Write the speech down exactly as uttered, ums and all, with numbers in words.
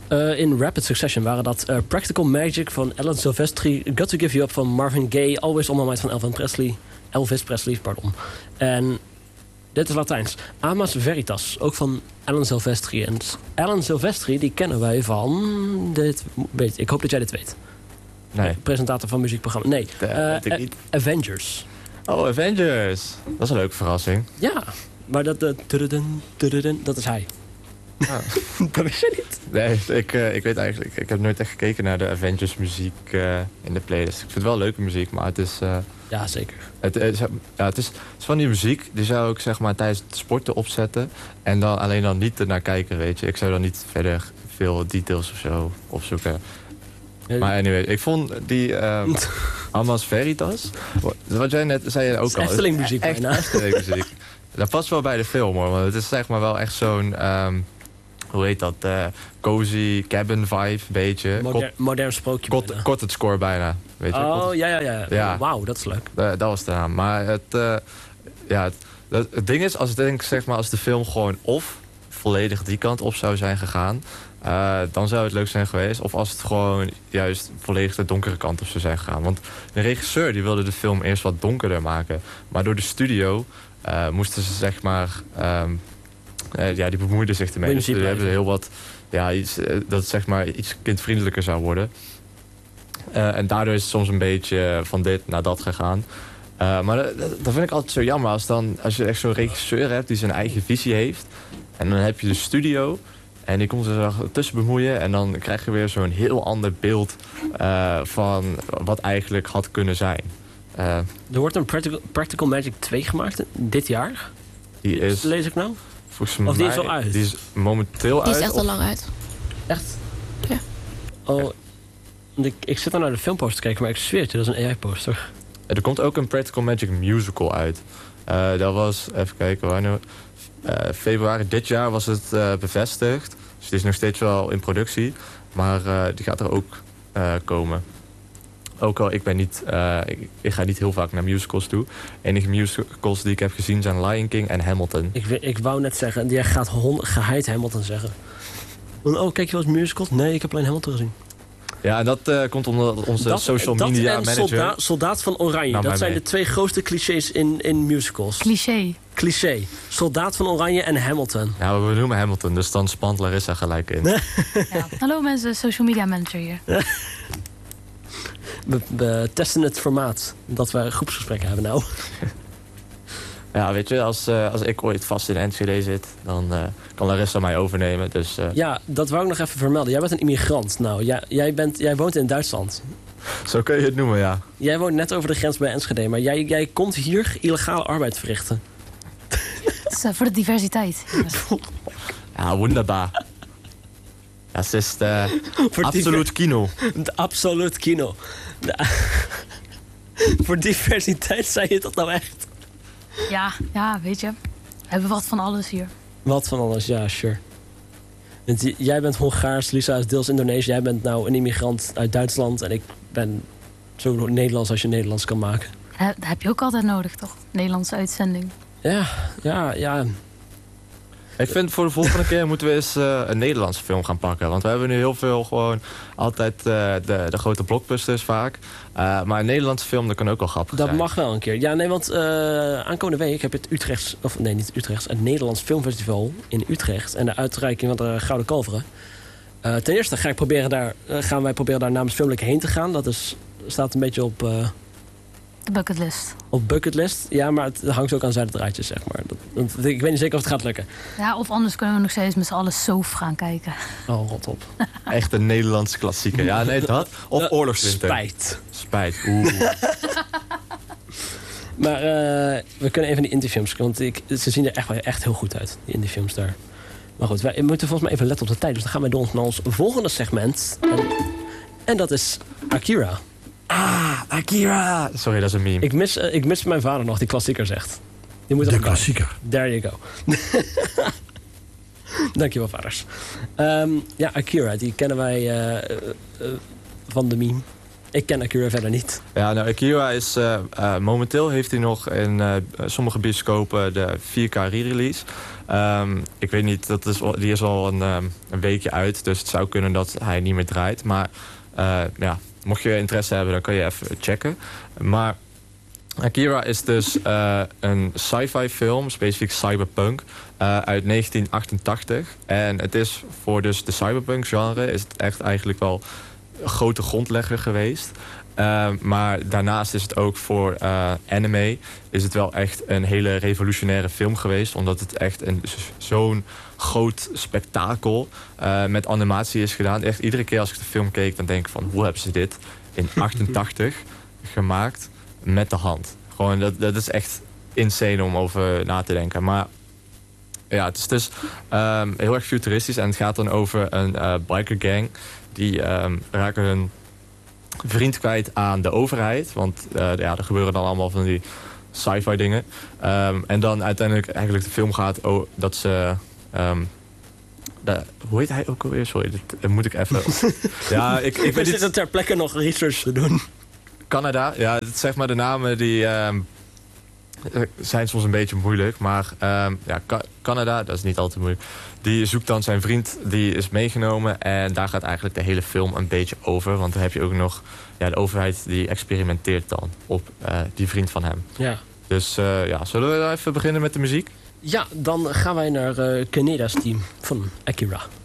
Uh, in rapid succession waren dat uh, Practical Magic van Alan Silvestri... Got to Give You Up van Marvin Gaye... Always On My Mind van Elvis Presley... Elvis Presley, pardon. En dit is Latijns. Amas Veritas, ook van Alan Silvestri. En Alan Silvestri, die kennen wij van... Dit, weet, ik hoop dat jij dit weet. Nee. Presentator van muziekprogramma. Nee, De, uh, weet ik niet. Avengers. Oh, Avengers. Dat is een leuke verrassing. Ja, maar dat, uh, tududun, tududun, dat is hij. Ah. Dat wist je niet. Nee, ik, uh, ik weet eigenlijk... Ik heb nooit echt gekeken naar de Avengers muziek uh, in de playlist. Ik vind het wel leuke muziek, maar het is... Uh, ja, zeker. Het, het, is, ja, het, is, het is van die muziek, die zou ik zeg maar tijdens het sporten opzetten. En dan alleen dan niet ernaar kijken, weet je. Ik zou dan niet verder veel details of zo opzoeken. Ja, maar anyway, ik vond die uh, Amas Veritas... Wat jij net zei ook al. Efteling muziek bijna. Efteling muziek. Dat past wel bij de film, hoor. Want het is zeg maar wel echt zo'n... Um, hoe heet dat? Uh, cozy cabin vibe, beetje. Moder, Kot, modern sprookje. Kot, Cottage score bijna. Weet je? Oh, Cottage. ja, ja, ja. ja. Wauw, dat is leuk. Uh, dat was de naam. Maar het, uh, ja, het, het, het ding is, als, ik denk, zeg maar, als de film gewoon of volledig die kant op zou zijn gegaan... Uh, dan zou het leuk zijn geweest. Of als het gewoon juist volledig de donkere kant op zou zijn gegaan. Want de regisseur die wilde de film eerst wat donkerder maken. Maar door de studio uh, moesten ze zeg maar... Um, uh, ja, die bemoeiden zich ermee. Dus die hebben heel wat... Ja, iets, uh, dat het zeg maar iets kindvriendelijker zou worden. Uh, en daardoor is het soms een beetje van dit naar dat gegaan. Uh, maar dat, dat vind ik altijd zo jammer. Als, dan, als je echt zo'n regisseur hebt die zijn eigen visie heeft. En dan heb je de studio... En die komt er tussen bemoeien. En dan krijg je weer zo'n heel ander beeld uh, van wat eigenlijk had kunnen zijn. Uh, er wordt een Practical, Practical Magic twee gemaakt dit jaar. Die is... Lees ik nou? Volgens mij, of die is al uit? Die is momenteel uit. Die is echt of? al lang uit. Echt? Ja. Oh, ik, ik zit al naar de filmposter te kijken, maar ik zweer het je, dat is een A I-poster. Er komt ook een Practical Magic musical uit. Uh, dat was, even kijken, waar nu... Uh, februari dit jaar was het uh, bevestigd. Dus die is nog steeds wel in productie. Maar uh, die gaat er ook uh, komen. Ook al, ik ben niet... Uh, ik, ik ga niet heel vaak naar musicals toe. De enige musicals die ik heb gezien zijn Lion King en Hamilton. Ik, ik wou net zeggen, jij gaat hond, geheid Hamilton zeggen. Oh, kijk je wel eens musicals? Nee, ik heb alleen Hamilton gezien. Ja, en dat uh, komt onder onze dat, social dat media en manager. Solda Soldaat van Oranje. Nou, dat zijn mee. de twee grootste clichés in, in musicals. Cliché. Cliché. Soldaat van Oranje en Hamilton. Ja, we noemen Hamilton, dus dan spant Larissa gelijk in. Ja. Hallo mensen, social media manager hier. we, we testen het formaat dat we groepsgesprekken hebben nou. Ja, weet je, als, uh, als ik ooit vast in Enschede zit, dan uh, kan Larissa mij overnemen. Dus, uh... Ja, dat wou ik nog even vermelden. Jij bent een immigrant. Nou, jij, jij, bent, jij woont in Duitsland. Zo kun je het noemen, ja. Jij woont net over de grens bij Enschede, maar jij, jij komt hier illegale arbeid verrichten. Dat is uh, voor de diversiteit. Ja, wunderbaar. Dat is uh, absoluut kino. Absoluut kino. Voor diversiteit zei je dat nou echt? Ja, ja, weet je. We hebben wat van alles hier. Wat van alles, ja, sure. Want jij bent Hongaars, Lisa is deels Indonesisch. Jij bent nou een immigrant uit Duitsland. En ik ben zo Nederlands als je Nederlands kan maken. Uh, dat heb je ook altijd nodig, toch? Nederlandse uitzending. Ja, ja, ja. Ik vind voor de volgende keer moeten we eens uh, een Nederlandse film gaan pakken. Want we hebben nu heel veel gewoon altijd uh, de, de grote blockbusters vaak. Uh, maar een Nederlandse film, dat kan ook wel grappig dat zijn. Dat mag wel een keer. Ja, nee, want uh, aankomende week heb je het Utrechts... Of nee, niet Utrechts. Het Nederlands Filmfestival in Utrecht. En de uitreiking van de Gouden Kalveren. Uh, ten eerste ga ik proberen daar, uh, gaan wij proberen daar namens Filmelijk heen te gaan. Dat is, staat een beetje op... Uh, de bucketlist. Op bucketlist, ja, maar het hangt ook aan zijdraadjes, zeg maar. Dat, dat, ik weet niet zeker of het gaat lukken. Ja, of anders kunnen we nog steeds met z'n allen Soof gaan kijken. Oh, rot op. Echt een Nederlandse klassieker. Ja, nee, dat. Of uh, Oorlogswinter. Spijt. Spijt, oeh. Maar uh, we kunnen even die indiefilms, want ik, ze zien er echt, echt heel goed uit, die indiefilms daar. Maar goed, wij moeten volgens mij even letten op de tijd. Dus dan gaan wij door naar ons volgende segment. En, en dat is Akira. Ah, Akira! Sorry, dat is een meme. Ik mis, uh, ik mis mijn vader nog, die klassieker zegt. Die moet de klassieker. There you go. Dankjewel, vaders. Um, ja, Akira, die kennen wij uh, uh, uh, van de meme. Ik ken Akira verder niet. Ja, nou, Akira is... Uh, uh, momenteel heeft hij nog in uh, sommige bioscopen de vier K re-release. Um, ik weet niet, dat is, die is al een, um, een weekje uit. Dus het zou kunnen dat hij niet meer draait. Maar uh, ja, mocht je interesse hebben, dan kan je even checken. Maar Akira is dus uh, een sci-fi film, specifiek cyberpunk, uh, uit negentien achtentachtig. En het is voor dus de cyberpunk genre is het echt eigenlijk wel een grote grondlegger geweest. Uh, maar daarnaast is het ook voor uh, anime is het wel echt een hele revolutionaire film geweest. Omdat het echt een, zo'n groot spektakel uh, met animatie is gedaan. Echt iedere keer als ik de film keek, dan denk ik van hoe hebben ze dit in achtentachtig gemaakt met de hand. Gewoon, dat, dat is echt insane om over na te denken. Maar ja, het is dus um, heel erg futuristisch. En het gaat dan over een uh, biker gang. Die um, raken hun vriend kwijt aan de overheid. Want uh, ja, er gebeuren dan allemaal van die sci-fi dingen. Um, en dan uiteindelijk eigenlijk de film gaat oh, dat ze... Um, de, hoe heet hij ook alweer? Sorry, dat, dat moet ik even... ja, ik, ik weet niet... ter plekke nog research te doen. Canada, ja, het is zeg maar de namen die um, zijn soms een beetje moeilijk. Maar um, ja, Ka- Canada, dat is niet al te moeilijk. Die zoekt dan zijn vriend, die is meegenomen. En daar gaat eigenlijk de hele film een beetje over. Want dan heb je ook nog ja, de overheid die experimenteert dan op uh, die vriend van hem. Ja. Dus uh, ja, zullen we dan even beginnen met de muziek? Ja, dan gaan wij naar uh, Kaneda's team van Akira.